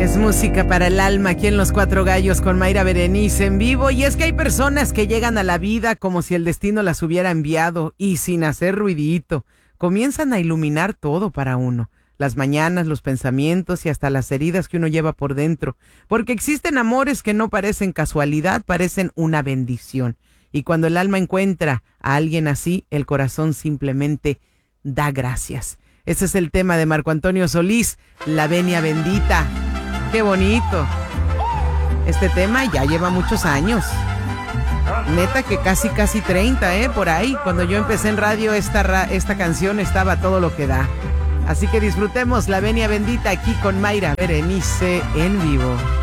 Es música para el alma aquí en Los Cuatro Gallos con Mayra Berenice en vivo. Y es que hay personas que llegan a la vida como si el destino las hubiera enviado y sin hacer ruidito. Comienzan a iluminar todo para uno. Las mañanas, los pensamientos y hasta las heridas que uno lleva por dentro. Porque existen amores que no parecen casualidad, parecen una bendición. Y cuando el alma encuentra a alguien así, el corazón simplemente da gracias. Ese es el tema de Marco Antonio Solís, La Venia Bendita. ¡Qué bonito! Este tema ya lleva muchos años. Neta que casi 30, por ahí. Cuando yo empecé en radio, esta canción estaba a todo lo que da. Así que disfrutemos La Venia Bendita aquí con Mayra Berenice en vivo.